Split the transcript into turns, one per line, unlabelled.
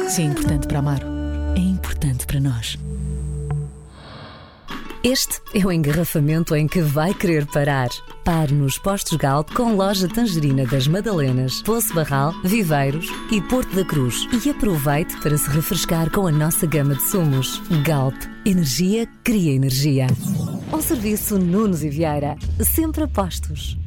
Se é importante para Amaro, é importante para nós.
Este é o engarrafamento em que vai querer parar. Pare nos postos Galp com loja Tangerina das Madalenas, Poço Barral, Viveiros e Porto da Cruz. E aproveite para se refrescar com a nossa gama de sumos. Galp. Energia cria energia. Um serviço Nunes e Vieira. Sempre a postos.